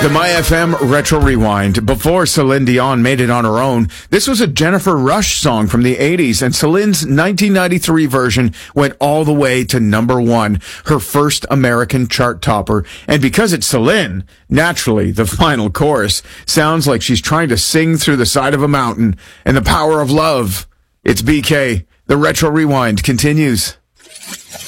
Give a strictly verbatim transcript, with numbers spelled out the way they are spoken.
The My F M Retro Rewind. Before Celine Dion made it on her own, this was a Jennifer Rush song from the eighties, and Celine's nineteen ninety-three version went all the way to number one, her first American chart topper. And because it's Celine, naturally, the final chorus sounds like she's trying to sing through the side of a mountain. And the power of love. It's B K. The Retro Rewind continues.